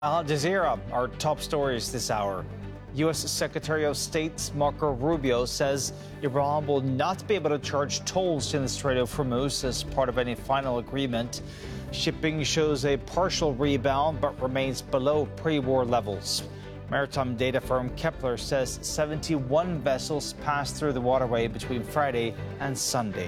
Al Jazeera, our top stories this hour. U.S. Secretary of State Marco Rubio says Iran will not be able to charge tolls in the Strait of Hormuz as part of any final agreement. Shipping shows a partial rebound but remains below pre-war levels. Maritime data firm Kepler says 71 vessels passed through the waterway between Friday and Sunday.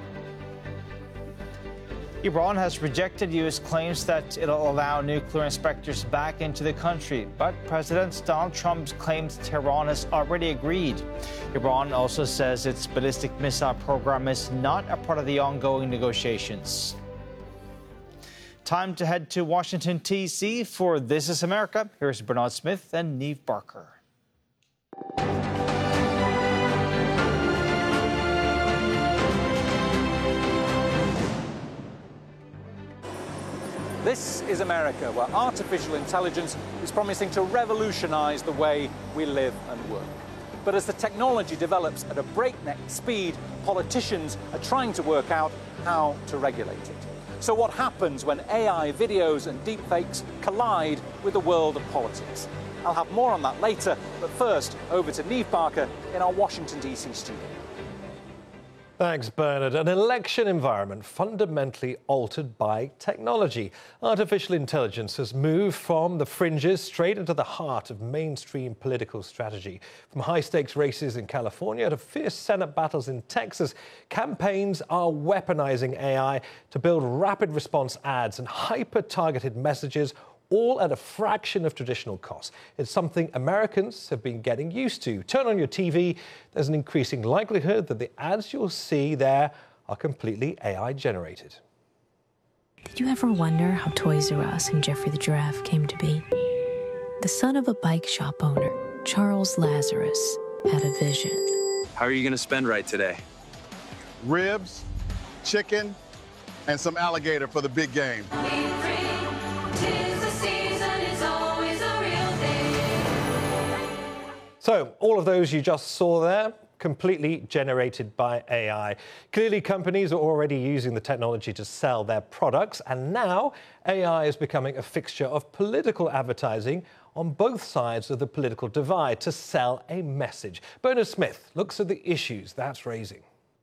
Iran has rejected U.S. claims that it'll allow nuclear inspectors back into the country, but President Donald Trump claims Tehran has already agreed. Iran also says its ballistic missile program is not a part of the ongoing negotiations. Time to head to Washington, D.C. for This is America. Here's Bernard Smith and Neve Barker. This is America, where artificial intelligence is promising to revolutionize the way we live and work. But as the technology develops at a breakneck speed, politicians are trying to work out how to regulate it. So what happens when AI videos and deepfakes collide with the world of politics? I'll have more on that later, but first, over to Neve Barker in our Washington, D.C. studio. Thanks, Bernard. An election environment fundamentally altered by technology. Artificial intelligence has moved from the fringes straight into the heart of mainstream political strategy. From high-stakes races in California to fierce Senate battles in Texas, campaigns are weaponizing AI to build rapid response ads and hyper-targeted messages, all at a fraction of traditional costs. It's something Americans have been getting used to. Turn on your TV, there's an increasing likelihood that the ads you'll see there are completely AI-generated. Did you ever wonder how Toys R Us and Jeffrey the Giraffe came to be? The son of a bike shop owner, Charles Lazarus, had a vision. How are you going to spend right today? Ribs, chicken, and some alligator for the big game. So, all of those you just saw there, completely generated by AI. Clearly, companies are already using the technology to sell their products, and now AI is becoming a fixture of political advertising on both sides of the political divide to sell a message. Bernard Smith looks at the issues that's raising.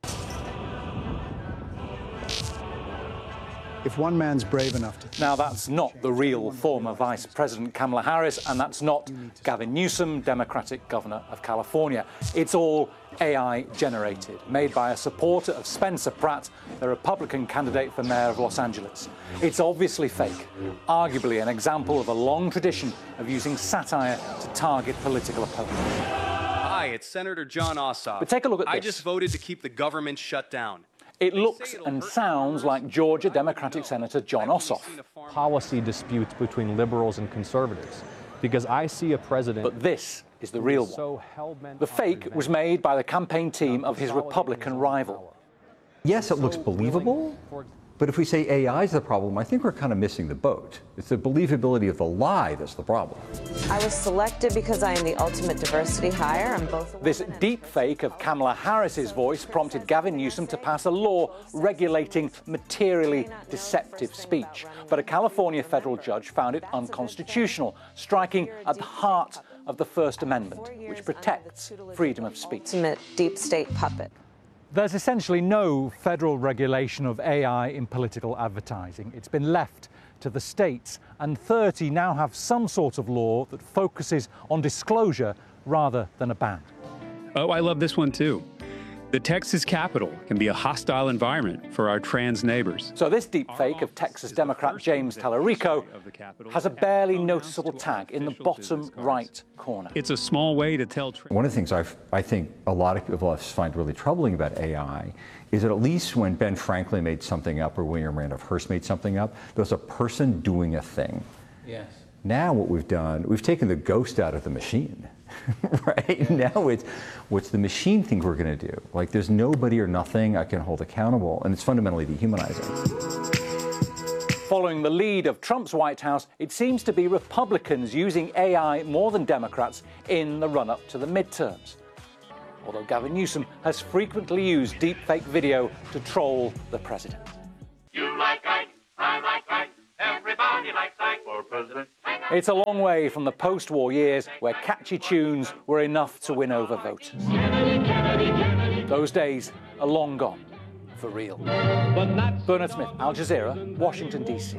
If one man's brave enough to... Now, that's not the real former Vice President Kamala Harris, and that's not Gavin Newsom, Democratic Governor of California. It's all AI-generated, made by a supporter of Spencer Pratt, the Republican candidate for mayor of Los Angeles. It's obviously fake, arguably an example of a long tradition of using satire to target political opponents. Hi, it's Senator Jon Ossoff. But take a look at this. I just voted to keep the government shut down. It looks and sounds like Georgia Democratic Senator Jon Ossoff. Policy disputes between liberals and conservatives, because I see a president... But this is the real one. The fake was made by the campaign team of his Republican rival. Yes, it looks believable, but if we say AI is the problem, I think we're kind of missing the boat. It's the believability of the lie that's the problem. I was selected because I am the ultimate diversity hire. I'm both a This deep fake of Kamala Harris's voice prompted Gavin Newsom to pass a law regulating materially deceptive speech. But a California federal judge found it unconstitutional, striking at the heart of the First Amendment, which protects freedom of speech. ultimate deep state puppet. There's essentially no federal regulation of AI in political advertising. It's been left to the states, and 30 now have some sort of law that focuses on disclosure rather than a ban. Oh, I love this one too. The Texas Capitol can be a hostile environment for our trans neighbors. So this deepfake of Texas Democrat James Tallarico has a barely noticeable tag in the bottom right corner. It's a small way to tell... One of the things I think a lot of people find really troubling about AI is that at least when Ben Franklin made something up or William Randolph Hearst made something up, there was a person doing a thing. Yes. Now what we've done, we've taken the ghost out of the machine. Right? Now it's what's the machine think we're going to do? Like there's nobody or nothing I can hold accountable, and it's fundamentally dehumanizing. Following the lead of Trump's White House, it seems to be Republicans using AI more than Democrats in the run-up to the midterms. Although Gavin Newsom has frequently used deepfake video to troll the president. You like Ike, I like Ike, everybody likes Ike for president. It's a long way from the post-war years where catchy tunes were enough to win over voters. Those days are long gone, for real. Bernard Smith, Al Jazeera, Washington, D.C.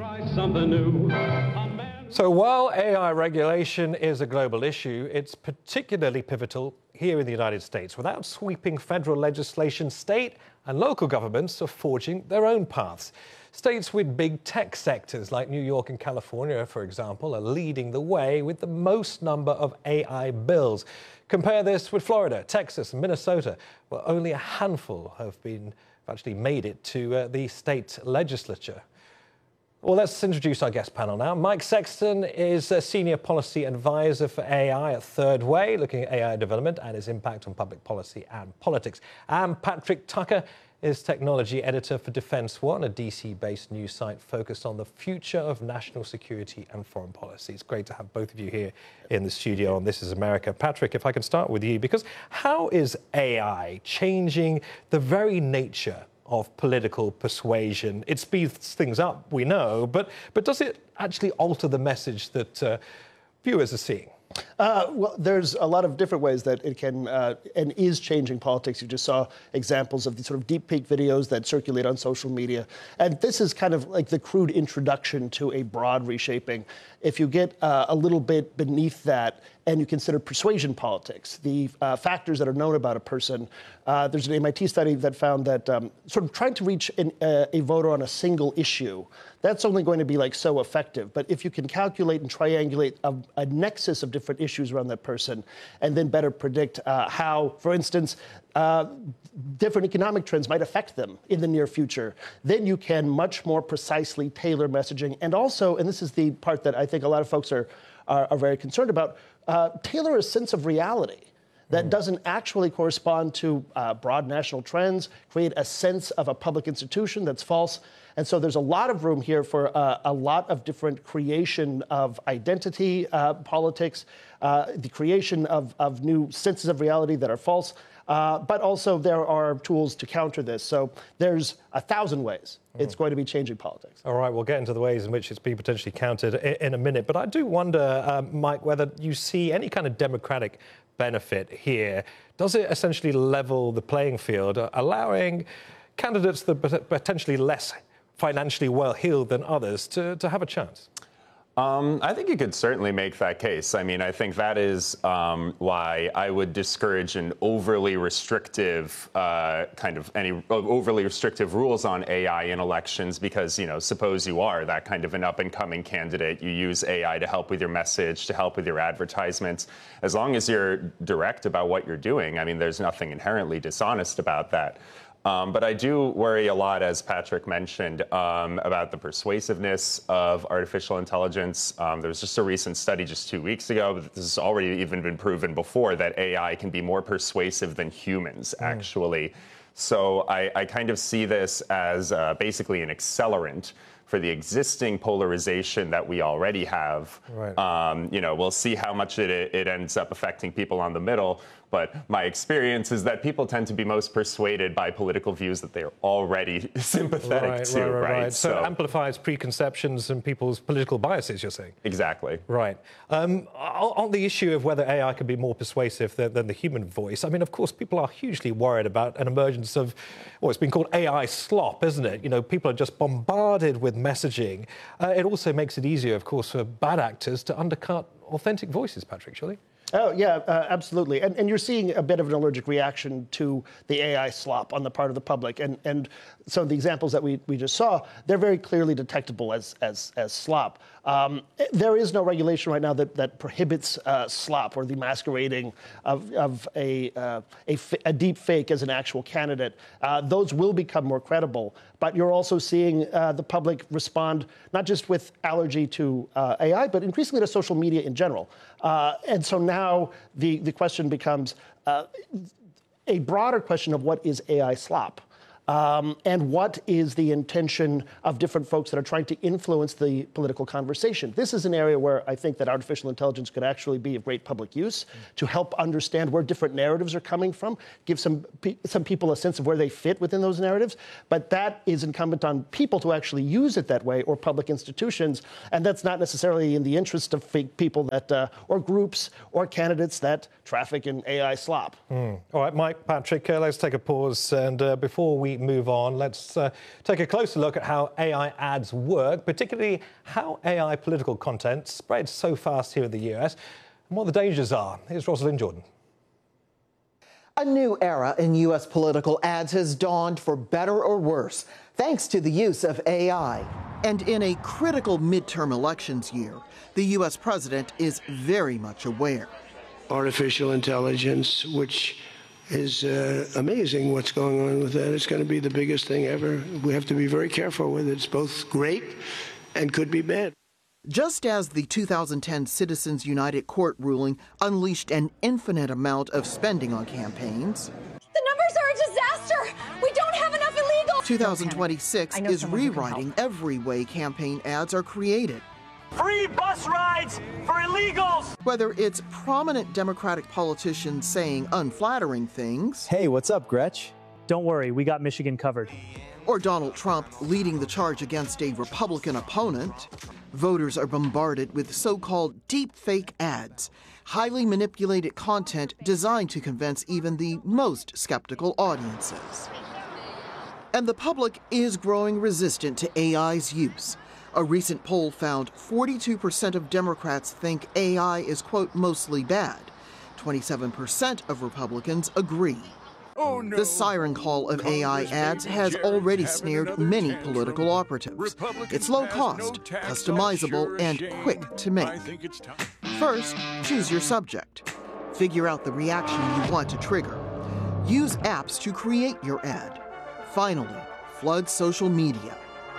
So while AI regulation is a global issue, it's particularly pivotal here in the United States. Without sweeping federal legislation, state and local governments are forging their own paths. States with big tech sectors like New York and California, for example, are leading the way with the most number of AI bills. Compare this with Florida, Texas, and Minnesota, where only a handful have actually made it to the state legislature. Well, let's introduce our guest panel now. Mike Sexton is a Senior Policy Advisor for AI at Third Way, looking at AI development and its impact on public policy and politics. And Patrick Tucker is Technology Editor for Defense One, a DC-based news site focused on the future of national security and foreign policy. It's great to have both of you here in the studio on This Is America. Patrick, if I can start with you, because how is AI changing the very nature of political persuasion? It speeds things up, we know, but does it actually alter the message that viewers are seeing? Well, there's a lot of different ways that it can and is changing politics. You just saw examples of the sort of deep fake videos that circulate on social media. And this is kind of like the crude introduction to a broad reshaping. If you get a little bit beneath that and you consider persuasion politics, the factors that are known about a person, there's an MIT study that found that sort of trying to reach a voter on a single issue, that's only going to be like so effective. But if you can calculate and triangulate a nexus of different issues around that person and then better predict how, for instance, different economic trends might affect them in the near future, then you can much more precisely tailor messaging. And also, and this is the part that I think a lot of folks are very concerned about, tailor a sense of reality that doesn't actually correspond to broad national trends, create a sense of a public institution that's false. And so there's a lot of room here for a lot of different creation of identity politics, the creation of new senses of reality that are false. But also there are tools to counter this. So there's 1,000 ways it's going to be changing politics. All right, we'll get into the ways in which it's being potentially countered in a minute. But I do wonder, Mike, whether you see any kind of democratic benefit here. Does it essentially level the playing field, allowing candidates that are potentially less financially well-heeled than others to have a chance? I think you could certainly make that case. I mean, I think that is why I would discourage an overly restrictive overly restrictive rules on AI in elections, because, you know, suppose you are that kind of an up-and-coming candidate, you use AI to help with your message, to help with your advertisements. As long as you're direct about what you're doing, I mean, there's nothing inherently dishonest about that. But I do worry a lot, as Patrick mentioned, about the persuasiveness of artificial intelligence. There was just a recent study just 2 weeks ago, but this has already even been proven before, that AI can be more persuasive than humans, actually. So I kind of see this as basically an accelerant for the existing polarization that we already have. Right. You know, we'll see how much it ends up affecting people on the middle. But my experience is that people tend to be most persuaded by political views that they're already sympathetic to. Right. So it amplifies preconceptions and people's political biases, you're saying? Exactly. Right. On the issue of whether AI can be more persuasive than the human voice, I mean, of course, people are hugely worried about an emergence of what's been called AI slop, isn't it? You know, people are just bombarded with messaging. It also makes it easier, of course, for bad actors to undercut authentic voices, Patrick, surely? Oh, yeah, absolutely. And you're seeing a bit of an allergic reaction to the AI slop on the part of the public. And some of the examples that we just saw, they're very clearly detectable as slop. There is no regulation right now that prohibits slop or the masquerading of a deep fake as an actual candidate. Those will become more credible. But you're also seeing the public respond not just with allergy to AI, but increasingly to social media in general. And so now the question becomes a broader question of what is AI slop. and what is the intention of different folks that are trying to influence the political conversation. This is an area where I think that artificial intelligence could actually be of great public use to help understand where different narratives are coming from, give some people a sense of where they fit within those narratives. But that is incumbent on people to actually use it that way, or public institutions, and that's not necessarily in the interest of people that, or groups or candidates that traffic in AI slop. All right, Mike, Patrick, let's take a pause, and before we move on, let's take a closer look at how AI ads work, particularly how AI political content spreads so fast here in the US, and what the dangers are. Here's Rosalind Jordan. A new era in U.S. political ads has dawned, for better or worse, thanks to the use of AI. And in a critical midterm elections year, the U.S. president is very much aware. Artificial intelligence, which is amazing what's going on with that. It's going to be the biggest thing ever. We have to be very careful with it. It's both great and could be bad. Just as the 2010 Citizens United Court ruling unleashed an infinite amount of spending on campaigns, the numbers are a disaster. We don't have enough illegals. 2026 is rewriting every way campaign ads are created. Free bus rides for illegals! Whether it's prominent Democratic politicians saying unflattering things. Hey, what's up, Gretch? Don't worry, we got Michigan covered. Or Donald Trump leading the charge against a Republican opponent. Voters are bombarded with so-called deep-fake ads, highly manipulated content designed to convince even the most skeptical audiences. And the public is growing resistant to AI's use. A recent poll found 42% of Democrats think AI is, quote, mostly bad. 27% of Republicans agree. Oh, no. The siren call of AI ads has already snared many political operatives. It's low cost, customizable, and quick to make. First, choose your subject. Figure out the reaction you want to trigger. Use apps to create your ad. Finally, flood social media.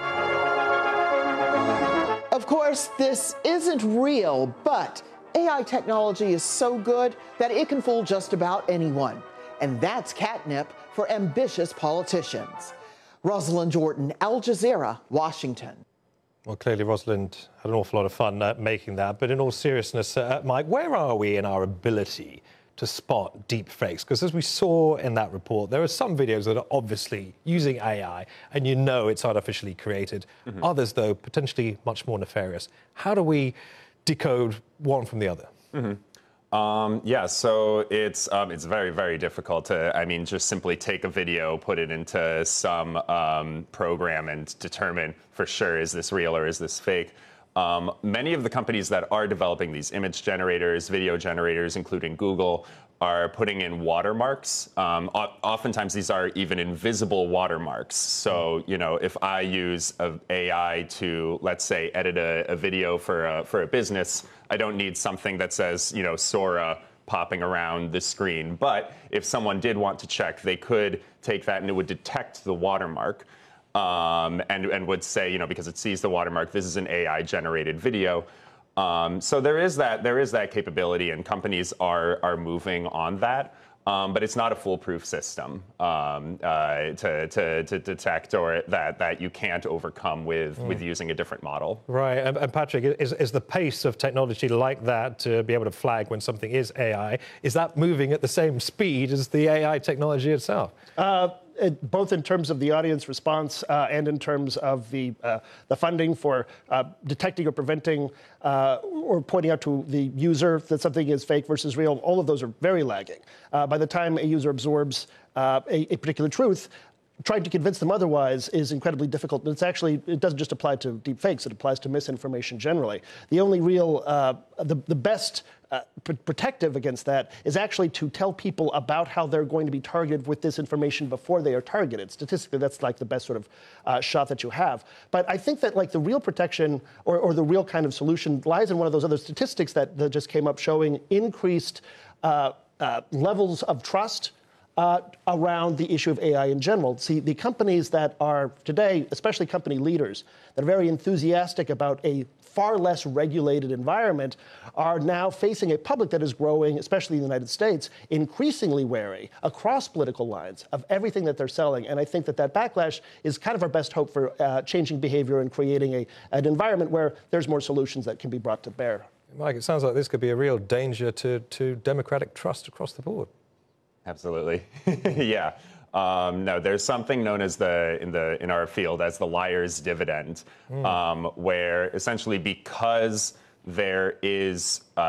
Of course, this isn't real, but AI technology is so good that it can fool just about anyone. And that's catnip for ambitious politicians. Rosalind Jordan, Al Jazeera, Washington. Well, clearly, Rosalind had an awful lot of fun making that. But in all seriousness, Mike, where are we in our ability to spot deep fakes? Because as we saw in that report, there are some videos that are obviously using AI, and you know it's artificially created. Mm-hmm. Others, though, potentially much more nefarious. How do we decode one from the other? Mm-hmm. Yeah, so it's very, very difficult to, just simply take a video, put it into some program and determine for sure, is this real or is this fake? Many of the companies that are developing these image generators, video generators, including Google, are putting in watermarks. Oftentimes these are even invisible watermarks. So, if I use AI to, let's say, edit a video for a business, I don't need something that says, Sora popping around the screen. But if someone did want to check, they could take that and it would detect the watermark. And would say, because it sees the watermark, this is an AI-generated video. So there is that capability, and companies are moving on that. But it's not a foolproof system to detect or that you can't overcome with using a different model. Right. And Patrick, is the pace of technology like that to be able to flag when something is AI, is that moving at the same speed as the AI technology itself? Both in terms of the audience response and in terms of the funding for detecting or preventing or pointing out to the user that something is fake versus real, all of those are very lagging. By the time a user absorbs a particular truth, trying to convince them otherwise is incredibly difficult. But it doesn't just apply to deep fakes, it applies to misinformation generally. The only real, the best protective against that is actually to tell people about how they're going to be targeted with this information before they are targeted. Statistically, that's like the best sort of shot that you have. But I think that like the real protection or the real kind of solution lies in one of those other statistics that just came up showing increased levels of trust around the issue of AI in general. See, the companies that are today, especially company leaders, that are very enthusiastic about a far less regulated environment, are now facing a public that is growing, especially in the United States, increasingly wary across political lines of everything that they're selling. And I think that that backlash is kind of our best hope for changing behavior and creating an environment where there's more solutions that can be brought to bear. Mike, it sounds like this could be a real danger to democratic trust across the board. Absolutely. Yeah. No, there's something known as in our field as the liar's dividend, where essentially because there is